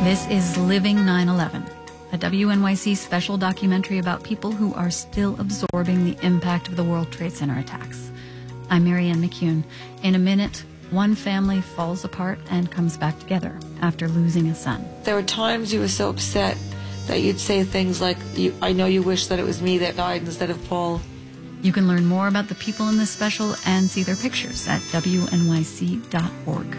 This is Living 9/11, a WNYC special documentary about people who are still absorbing the impact of the World Trade Center attacks. I'm Marianne McCune. In a minute, one family falls apart and comes back together after losing a son. There were times you were so upset that you'd say things like, I know you wish that it was me that died instead of Paul. You can learn more about the people in this special and see their pictures at wnyc.org.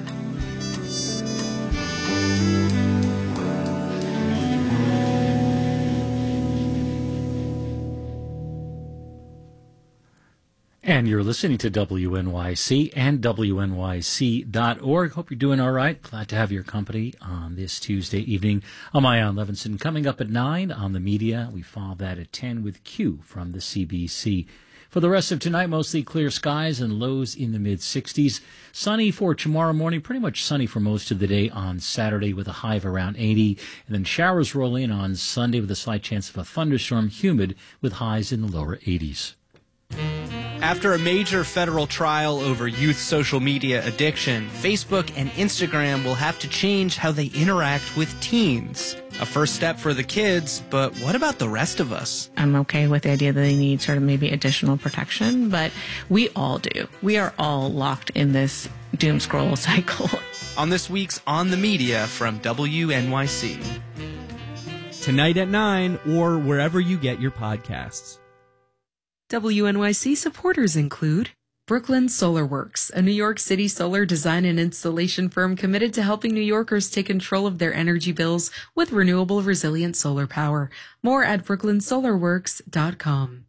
And you're listening to WNYC and WNYC.org. Hope you're doing all right. Glad to have your company on this Tuesday evening. I'm Ian Levinson. Coming up at 9 on the media, we follow that at 10 with Q from the CBC. For the rest of tonight, mostly clear skies and lows in the mid-60s. Sunny for tomorrow morning, pretty much sunny for most of the day on Saturday with a high of around 80. And then showers roll in on Sunday with a slight chance of a thunderstorm, humid with highs in the lower 80s. After a major federal trial over youth social media addiction, Facebook and Instagram will have to change how they interact with teens. A first step for the kids, but what about the rest of us? I'm okay with the idea that they need sort of maybe additional protection, but we all do. We are all locked in this doom scroll cycle. On this week's On the Media from WNYC. Tonight at 9 or wherever you get your podcasts. WNYC supporters include Brooklyn Solar Works, a New York City solar design and installation firm committed to helping New Yorkers take control of their energy bills with renewable, resilient solar power. More at brooklynsolarworks.com.